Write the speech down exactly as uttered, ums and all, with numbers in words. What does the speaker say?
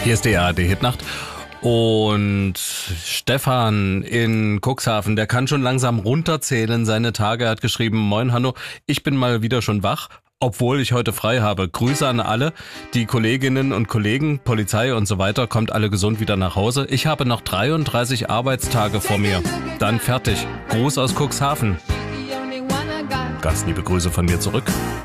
Hier ist die A R D-Hitnacht. Und Stefan in Cuxhaven, der kann schon langsam runterzählen seine Tage. Er hat geschrieben: Moin Hanno, ich bin mal wieder schon wach, obwohl ich heute frei habe. Grüße an alle, die Kolleginnen und Kollegen, Polizei und so weiter. Kommt alle gesund wieder nach Hause. Ich habe noch dreiunddreißig Arbeitstage vor mir. Dann fertig. Gruß aus Cuxhaven. Ganz liebe Grüße von mir zurück.